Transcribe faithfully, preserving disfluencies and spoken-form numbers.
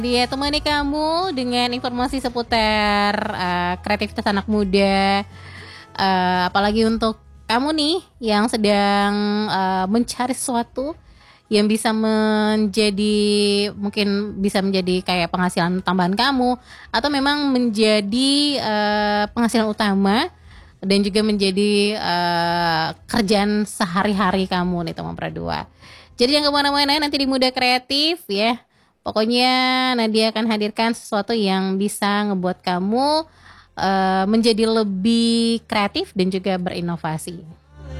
Dia temani kamu dengan informasi seputar uh, kreativitas anak muda, uh, apalagi untuk kamu nih yang sedang uh, mencari sesuatu yang bisa menjadi, mungkin bisa menjadi kayak penghasilan tambahan kamu, atau memang menjadi uh, penghasilan utama dan juga menjadi uh, kerjaan sehari-hari kamu nih teman Pradua. Jadi jangan kemana-mana, nanti di Muda Kreatif ya. Pokoknya Nadia akan hadirkan sesuatu yang bisa ngebuat kamu uh, menjadi lebih kreatif dan juga berinovasi.